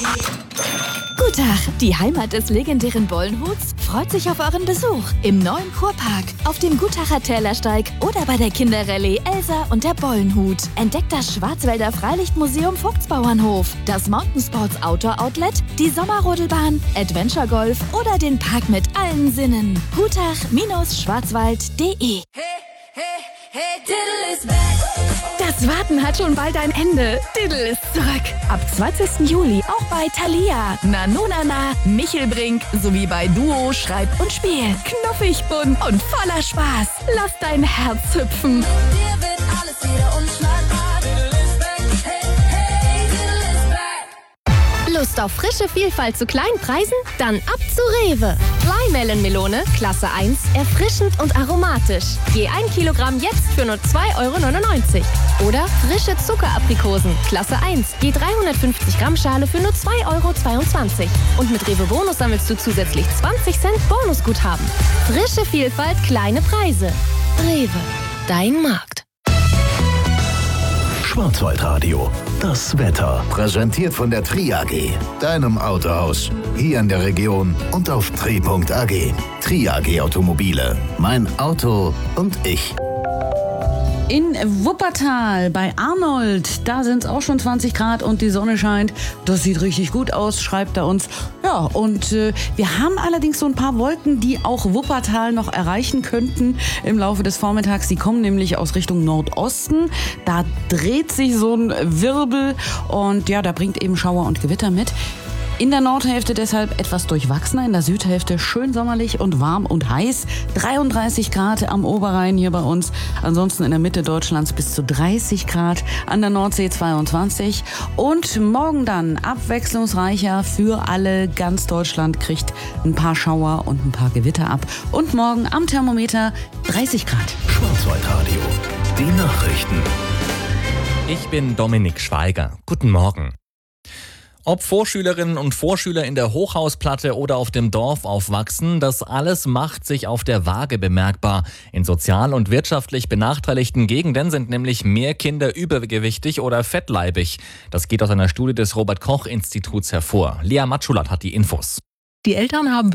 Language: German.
Guten Tag, die Heimat des legendären Bollenhuts freut sich auf euren Besuch im neuen Kurpark, auf dem Gutacher Tälersteig oder bei der Kinderrallye Elsa und der Bollenhut. Entdeckt das Schwarzwälder Freilichtmuseum Vogtsbauernhof, das Mountainsports Outdoor Outlet, die Sommerrodelbahn, Adventure Golf oder den Park mit allen Sinnen. Gutach-schwarzwald.de. Hey, Diddle is back. Das Warten hat schon bald ein Ende. Diddle ist zurück. Ab 20. Juli auch bei Thalia, Nanonana, Michelbrink sowie bei Duo, Schreib und Spiel. Knuffig, bunt und voller Spaß. Lass dein Herz hüpfen. Dir wird alles wieder unschlagbar. Diddle is back. Hey, Diddle is back. Lust auf frische Vielfalt zu kleinen Preisen? Dann ab zu Rewe. Flymelon-Melone, Klasse 1, erfrischend und aromatisch. Je 1 Kilogramm jetzt für nur 2,99 €. Oder frische Zuckeraprikosen, Klasse 1, je 350 Gramm Schale für nur 2,22 €. Und mit Rewe Bonus sammelst du zusätzlich 20 Cent Bonusguthaben. Frische Vielfalt, kleine Preise. Rewe, dein Markt. Schwarzwaldradio, das Wetter. Präsentiert von der Tri AG, deinem Autohaus. Hier in der Region und auf tri.ag. Tri AG Automobile. Mein Auto und ich. In Wuppertal bei Arnold, da sind es auch schon 20 Grad und die Sonne scheint. Das sieht richtig gut aus, schreibt er uns. Ja, und wir haben allerdings so ein paar Wolken, die auch Wuppertal noch erreichen könnten im Laufe des Vormittags. Die kommen nämlich aus Richtung Nordosten. Da dreht sich so ein Wirbel und ja, da bringt eben Schauer und Gewitter mit. In der Nordhälfte deshalb etwas durchwachsener, in der Südhälfte schön sommerlich und warm und heiß. 33 Grad am Oberrhein hier bei uns, ansonsten in der Mitte Deutschlands bis zu 30 Grad, an der Nordsee 22. Und morgen dann abwechslungsreicher für alle, ganz Deutschland kriegt ein paar Schauer und ein paar Gewitter ab. Und morgen am Thermometer 30 Grad. Schwarzwaldradio, die Nachrichten. Ich bin Dominik Schweiger. Guten Morgen. Ob Vorschülerinnen und Vorschüler in der Hochhausplatte oder auf dem Dorf aufwachsen, das alles macht sich auf der Waage bemerkbar. In sozial und wirtschaftlich benachteiligten Gegenden sind nämlich mehr Kinder übergewichtig oder fettleibig. Das geht aus einer Studie des Robert-Koch-Instituts hervor. Lea Matschulat hat die Infos. Die Eltern haben